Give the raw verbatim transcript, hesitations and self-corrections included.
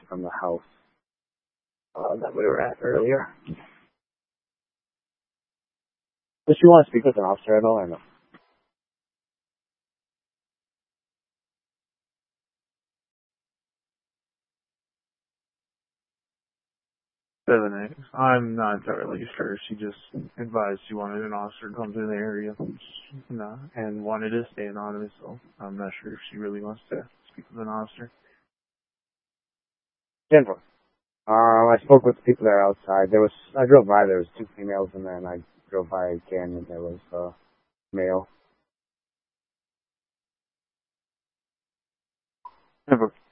from the house uh, that we were at earlier. Does she want to speak with an officer at all, or no? Seven eight. I'm not entirely sure. She just advised she wanted an officer to come to the area, no, and wanted to stay anonymous. So I'm not sure if she really wants to speak with an officer. Jennifer. Um, I spoke with the people that are outside. There was I drove by. There was two females, and then I drove by again, and there was a uh, male. Never.